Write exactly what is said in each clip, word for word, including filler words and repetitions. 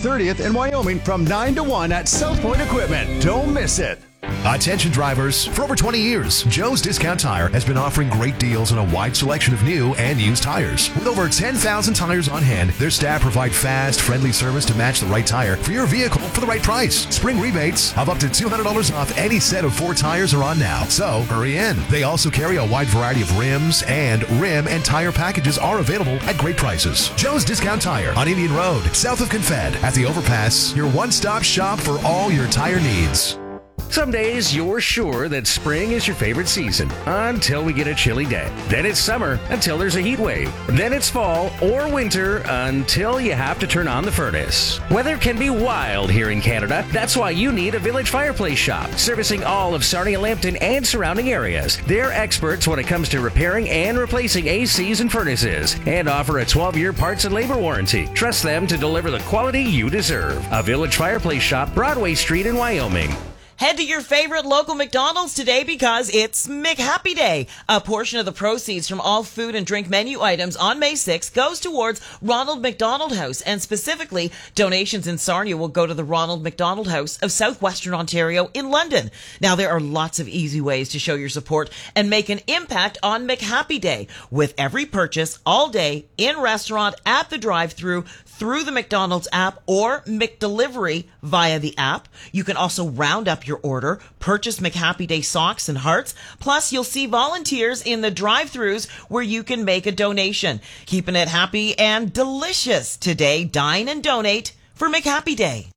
thirtieth in Wyoming from nine to one at South Point Equipment. Don't miss it. Attention drivers, for over twenty years, Joe's Discount Tire has been offering great deals on a wide selection of new and used tires. With over ten thousand tires on hand, their staff provide fast, friendly service to match the right tire for your vehicle for the right price. Spring rebates of up to two hundred dollars off any set of four tires are on now, so hurry in. They also carry a wide variety of rims, and rim and tire packages are available at great prices. Joe's Discount Tire on Indian Road, south of Confed, at the overpass, your one-stop shop for all your tire needs. Some days you're sure that spring is your favorite season until we get a chilly day. Then it's summer until there's a heat wave. Then it's fall or winter until you have to turn on the furnace. Weather can be wild here in Canada. That's why you need a Village Fireplace Shop, servicing all of Sarnia, Lambton, and surrounding areas. They're experts when it comes to repairing and replacing A Cs and furnaces, and offer a twelve-year parts and labor warranty. Trust them to deliver the quality you deserve. A Village Fireplace Shop, Broadway Street in Wyoming. Head to your favorite local McDonald's today because it's McHappy Day. A portion of the proceeds from all food and drink menu items on May sixth goes towards Ronald McDonald House, and specifically, donations in Sarnia will go to the Ronald McDonald House of Southwestern Ontario in London. Now, there are lots of easy ways to show your support and make an impact on McHappy Day. With every purchase, all day, in restaurant, at the drive-thru, through the McDonald's app or McDelivery via the app. You can also round up your order, purchase McHappy Day socks and hearts. Plus, you'll see volunteers in the drive-thrus where you can make a donation. Keeping it happy and delicious today. Dine and donate for McHappy Day.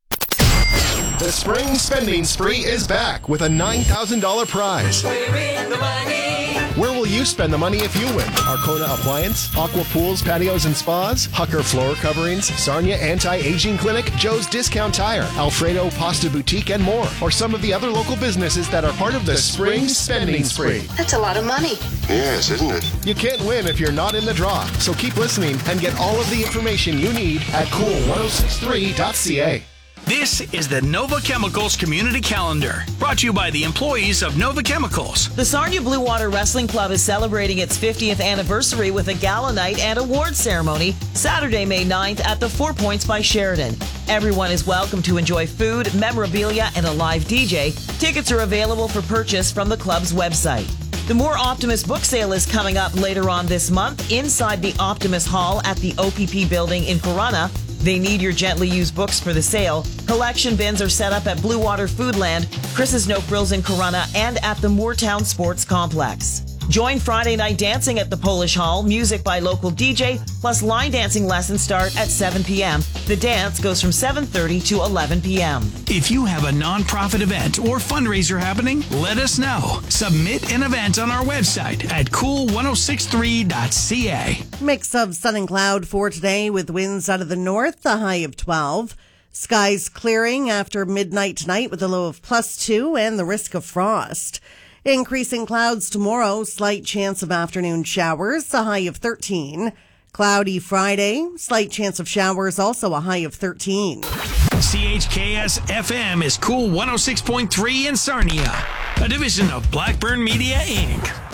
The spring spending spree is back with a nine thousand dollars prize. We're the money. Where will you spend the money if you win? Arcona Appliance, Aqua Pools, Patios and Spas, Hucker Floor Coverings, Sarnia Anti-Aging Clinic, Joe's Discount Tire, Alfredo Pasta Boutique, and more. Or some of the other local businesses that are part of the, the spring spending spree. That's a lot of money. Yes, isn't it? You can't win if you're not in the draw. So keep listening and get all of the information you need at cool ten sixty-three dot c a. This is the Nova Chemicals Community Calendar, brought to you by the employees of Nova Chemicals. The Sarnia Blue Water Wrestling Club is celebrating its fiftieth anniversary with a gala night and awards ceremony Saturday, May ninth at the Four Points by Sheridan. Everyone is welcome to enjoy food, memorabilia, and a live D J. Tickets are available for purchase from the club's website. The More Optimist book sale is coming up later on this month inside the Optimist Hall at the O P P building in Corunna. They need your gently used books for the sale. Collection bins are set up at Blue Water Foodland, Chris's No Frills in Corunna, and at the Moortown Sports Complex. Join Friday night dancing at the Polish Hall, music by local D J, plus line dancing lessons start at seven p.m. The dance goes from seven thirty to eleven p.m. If you have a nonprofit event or fundraiser happening, let us know. Submit an event on our website at cool ten sixty-three dot c a. Mix of sun and cloud for today with winds out of the north, a high of twelve. Skies clearing after midnight tonight with a low of plus two and the risk of frost. Increasing clouds tomorrow, slight chance of afternoon showers, a high of thirteen. Cloudy Friday, slight chance of showers, also a high of thirteen. C H K S F M is Cool one oh six point three in Sarnia, a division of Blackburn Media, Incorporated.